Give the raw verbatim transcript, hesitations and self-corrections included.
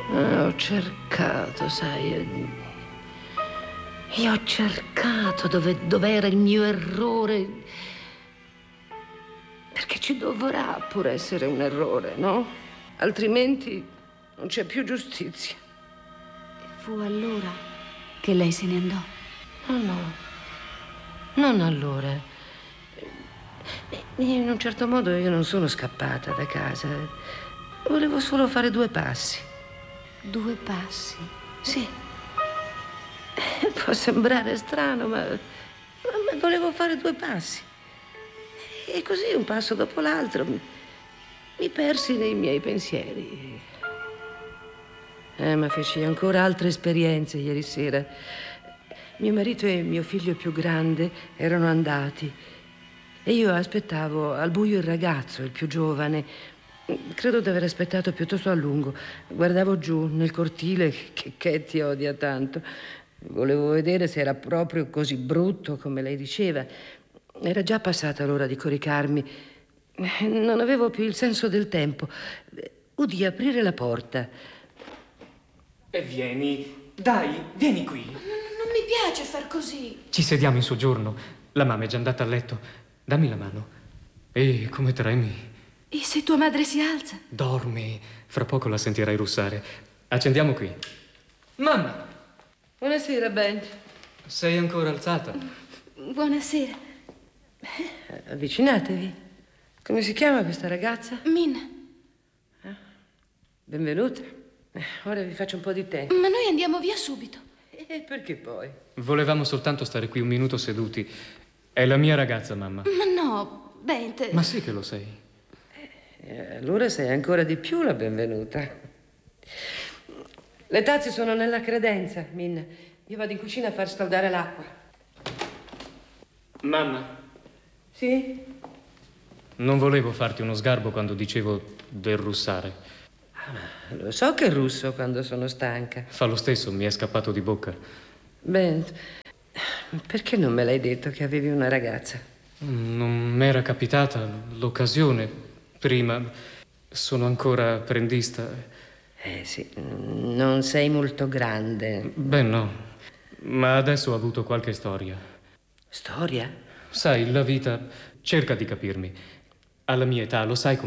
Ah, ho cercato, sai, io ho cercato dove, dove era il mio errore, perché ci dovrà pure essere un errore, no? Altrimenti non c'è più giustizia. E fu allora che lei se ne andò? No, no, non allora. In un certo modo io non sono scappata da casa. Volevo solo fare due passi. Due passi? Sì. Può sembrare strano, ma, ma volevo fare due passi. E così, un passo dopo l'altro, mi, mi persi nei miei pensieri. Eh, ma feci ancora altre esperienze ieri sera. Mio marito e mio figlio più grande erano andati e io aspettavo al buio il ragazzo, il più giovane. Credo di aver aspettato piuttosto a lungo. Guardavo giù nel cortile che Katie odia tanto. Volevo vedere se era proprio così brutto come lei diceva. Era già passata l'ora di coricarmi. Non avevo più il senso del tempo. Udì aprire la porta. E vieni, dai, vieni qui. Non, non mi piace far così. Ci sediamo in soggiorno. La mamma è già andata a letto. Dammi la mano. Ehi, come tremi. E se tua madre si alza? Dormi. Fra poco la sentirai russare. Accendiamo qui. Mamma! Buonasera, Ben. Sei ancora alzata? Buonasera. Eh, avvicinatevi. Come si chiama questa ragazza? Mina. Eh? Benvenuta. Eh, ora vi faccio un po' di tè. Ma noi andiamo via subito. E perché poi? Volevamo soltanto stare qui un minuto seduti. È la mia ragazza, mamma. Ma no, Bent. Ma sì che lo sei. Eh, allora sei ancora di più la benvenuta. Le tazze sono nella credenza, Min. Io vado in cucina a far scaldare l'acqua. Mamma. Sì? Non volevo farti uno sgarbo quando dicevo del russare. Ah, lo so che russo quando sono stanca. Fa lo stesso, mi è scappato di bocca. Bent, perché non me l'hai detto che avevi una ragazza? Non m'era capitata l'occasione prima. Sono ancora apprendista. Eh sì, non sei molto grande. Beh, no. Ma adesso ho avuto qualche storia. Storia? Sai, la vita cerca di capirmi. Alla mia età, lo sai come